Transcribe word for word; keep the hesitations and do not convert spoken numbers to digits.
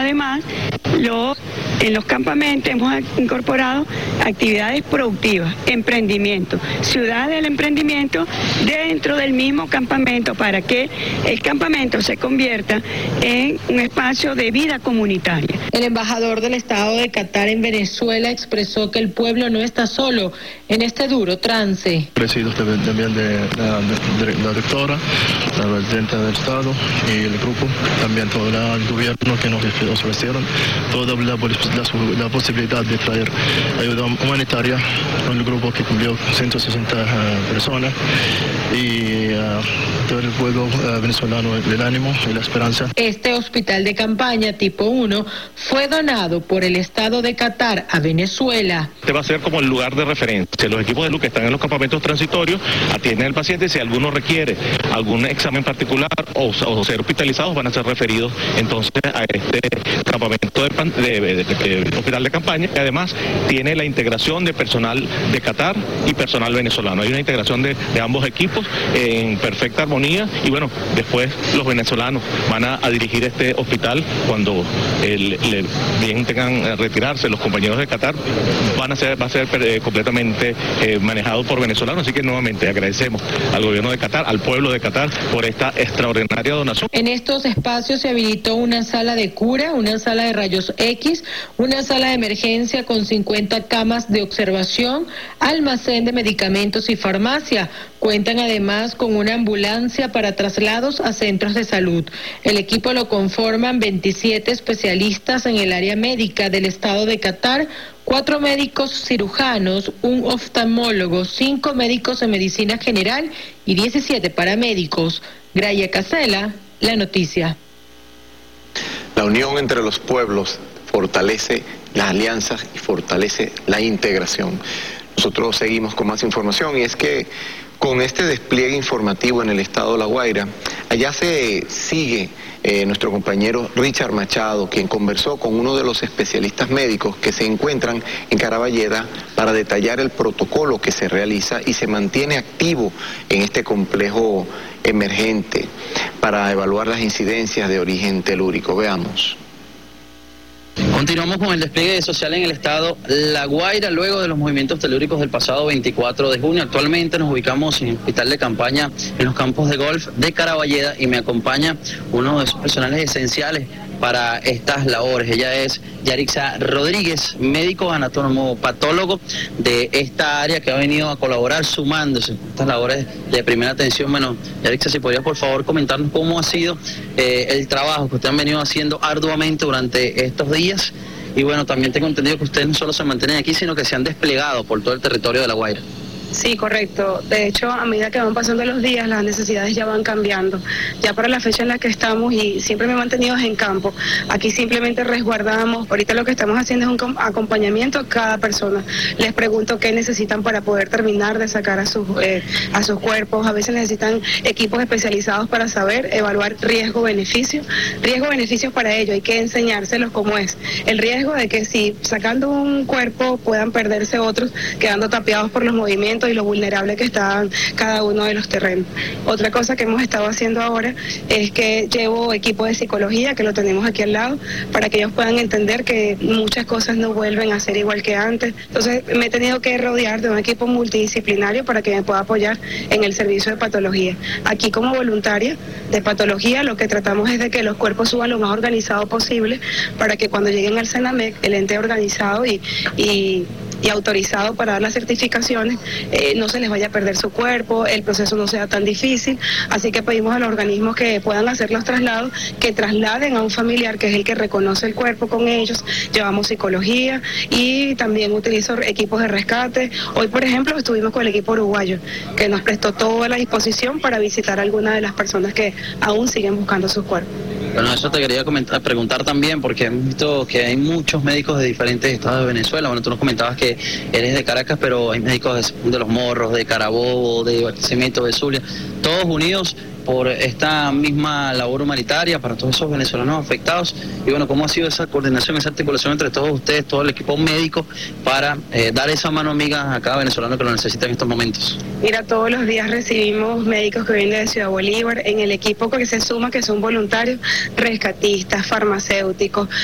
Además, los, en los campamentos hemos incorporado actividades productivas, emprendimiento, ciudad del emprendimiento dentro del mismo campamento para que el campamento se convierta en un espacio de vida comunitaria. El embajador del Estado de Qatar en Venezuela expresó que el pueblo no está solo en este duro trance. Presido también de la, de la directora, la presidenta del Estado y el grupo, también todo el gobierno que nos ofrecieron toda la, la, la posibilidad de traer ayuda humanitaria con el grupo que cumplió ciento sesenta uh, personas y uh, todo el pueblo uh, venezolano, el ánimo y la esperanza. Este hospital de campaña tipo uno fue donado por el Estado de Qatar a Venezuela. Este va a ser como el lugar de referencia. Los equipos de salud que están en los campamentos transitorios atienden al paciente. Si alguno requiere algún examen particular o, o ser hospitalizados, van a ser referidos entonces a este campamento de, de, de, de, de hospital de campaña. Y además tiene la integración de personal de Qatar y personal venezolano. Hay una integración de, de ambos equipos en perfecta armonía y bueno, después los venezolanos van a, a dirigir este hospital cuando el, le, bien tengan retirarse los compañeros de Qatar, van a ser, va a ser eh, completamente eh, manejado por venezolanos. Así que nuevamente agradecemos al gobierno de Qatar, al pueblo de Qatar por esta extraordinaria donación. En estos espacios se habilitó una sala de cura, una sala de rayos X, una sala de emergencia con cincuenta camas de observación, almacén de medicamentos y farmacia. Cuentan además con una ambulancia para traslados a centros de salud. El equipo lo conforman veintisiete especialistas en el área médica del Estado de Qatar, cuatro médicos cirujanos, un oftalmólogo, cinco médicos en medicina general y diecisiete paramédicos. Graya Casela, La Noticia. La unión entre los pueblos fortalece las alianzas y fortalece la integración. Nosotros seguimos con más información y es que con este despliegue informativo en el estado de La Guaira, allá se sigue eh, nuestro compañero Richard Machado, quien conversó con uno de los especialistas médicos que se encuentran en Caraballeda para detallar el protocolo que se realiza y se mantiene activo en este complejo emergente para evaluar las incidencias de origen telúrico. Veamos. Continuamos con el despliegue social en el estado La Guaira luego de los movimientos telúricos del pasado veinticuatro de junio. Actualmente nos ubicamos en el hospital de campaña en los campos de golf de Caraballeda y me acompaña uno de esos personales esenciales para estas labores. Ella es Yarixa Rodríguez, médico anatólogo patólogo de esta área que ha venido a colaborar sumándose a estas labores de primera atención. Bueno, Yarixa, si podría por favor comentarnos cómo ha sido eh, el trabajo que ustedes han venido haciendo arduamente durante estos días. Y bueno, también tengo entendido que ustedes no solo se mantienen aquí, sino que se han desplegado por todo el territorio de La Guaira. Sí, correcto. De hecho, a medida que van pasando los días, las necesidades ya van cambiando. Ya para la fecha en la que estamos, y siempre me he mantenido en campo, aquí simplemente resguardamos. Ahorita lo que estamos haciendo es un acompañamiento a cada persona. Les pregunto qué necesitan para poder terminar de sacar a sus, eh, a sus cuerpos. A veces necesitan equipos especializados para saber evaluar riesgo-beneficio. Riesgo-beneficios para ello, hay que enseñárselos cómo es. El riesgo de que si sacando un cuerpo puedan perderse otros, quedando tapiados por los movimientos y lo vulnerable que están cada uno de los terrenos. Otra cosa que hemos estado haciendo ahora es que llevo equipo de psicología, que lo tenemos aquí al lado, para que ellos puedan entender que muchas cosas no vuelven a ser igual que antes. Entonces me he tenido que rodear de un equipo multidisciplinario para que me pueda apoyar en el servicio de patología. Aquí como voluntaria de patología lo que tratamos es de que los cuerpos suban lo más organizado posible para que cuando lleguen al SENAMEC, el ente organizado y, y y autorizado para dar las certificaciones, eh, no se les vaya a perder su cuerpo, el proceso no sea tan difícil, así que pedimos a los organismos que puedan hacer los traslados, que trasladen a un familiar que es el que reconoce el cuerpo con ellos. Llevamos psicología y también utilizo equipos de rescate. Hoy, por ejemplo, estuvimos con el equipo uruguayo, que nos prestó toda la disposición para visitar a algunas de las personas que aún siguen buscando sus cuerpos. Bueno, eso te quería comentar, preguntar también, porque hemos visto que hay muchos médicos de diferentes estados de Venezuela. Bueno, tú nos comentabas que eres de Caracas, pero hay médicos de, de Los Morros, de Carabobo, de Barquisimeto, de Zulia, todos unidos por esta misma labor humanitaria para todos esos venezolanos afectados. Y bueno, ¿cómo ha sido esa coordinación, esa articulación entre todos ustedes, todo el equipo médico, para eh, dar esa mano amiga a cada venezolano que lo necesita en estos momentos? Mira, todos los días recibimos médicos que vienen de Ciudad Bolívar, en el equipo que se suma, que son voluntarios, rescatistas, farmacéuticos,